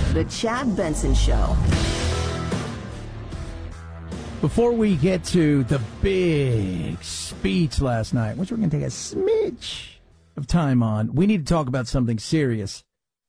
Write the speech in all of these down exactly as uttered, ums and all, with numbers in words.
The Chad Benson Show. Before we get to the big speech last night, which we're going to take a smidge of time on, we need to talk about something serious.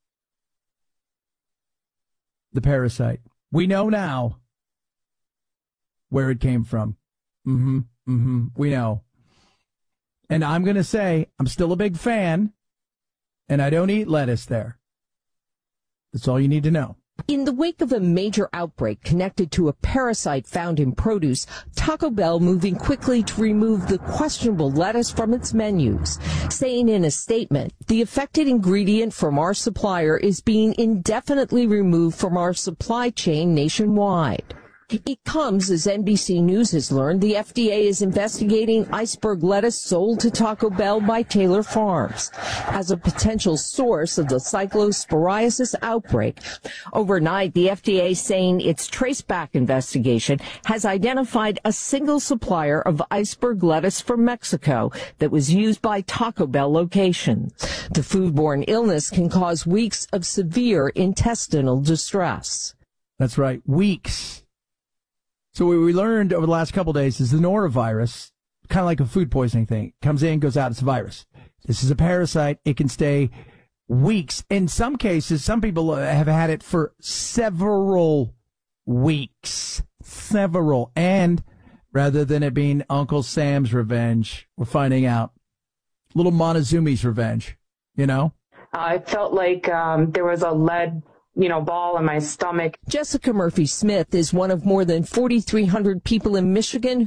The parasite. We know now where it came from. Mm-hmm. Mm-hmm. We know. And I'm going to say I'm still a big fan, and I don't eat lettuce there. That's all you need to know. In the wake of a major outbreak connected to a parasite found in produce, Taco Bell moving quickly to remove the questionable lettuce from its menus, saying in a statement, the affected ingredient from our supplier is being indefinitely removed from our supply chain nationwide. It comes as N B C News has learned the F D A is investigating iceberg lettuce sold to Taco Bell by Taylor Farms as a potential source of the cyclosporiasis outbreak. Overnight, the F D A saying its traceback investigation has identified a single supplier of iceberg lettuce from Mexico that was used by Taco Bell locations. The foodborne illness can cause weeks of severe intestinal distress. That's right, weeks. So what we learned over the last couple of days is the norovirus, kind of like a food poisoning thing, comes in, goes out, it's a virus. This is a parasite. It can stay weeks. In some cases, some people have had it for several weeks. Several. And rather than it being Uncle Sam's revenge, we're finding out little Montezumi's revenge, you know? Uh, it felt like um, there was a lead you know, ball in my stomach. Jessica Murphy Smith is one of more than forty-three hundred people in Michigan